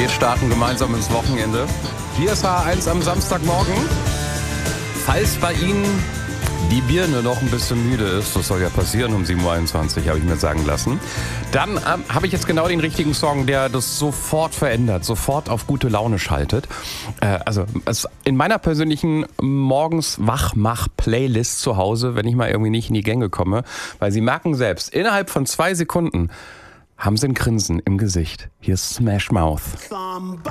Wir starten gemeinsam ins Wochenende. Hier ist H1 am Samstagmorgen. Falls bei Ihnen die Birne noch ein bisschen müde ist, das soll ja passieren um 7.21 Uhr, habe ich mir sagen lassen, dann habe ich jetzt genau den richtigen Song, der das sofort verändert, sofort auf gute Laune schaltet. In meiner persönlichen Morgens-Wachmach-Playlist zu Hause, wenn ich mal irgendwie nicht in die Gänge komme, weil Sie merken selbst, innerhalb von 2 Sekunden haben Sie ein Grinsen im Gesicht. Hier ist Smash Mouth.